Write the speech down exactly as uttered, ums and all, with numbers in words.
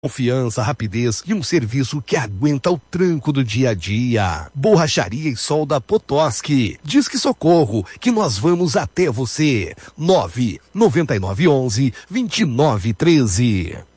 Confiança, rapidez e um serviço que aguenta o tranco do dia a dia. Borracharia e Solda Potosky. Diz que socorro, que nós vamos até você. nove nove nove onze vinte e nove treze.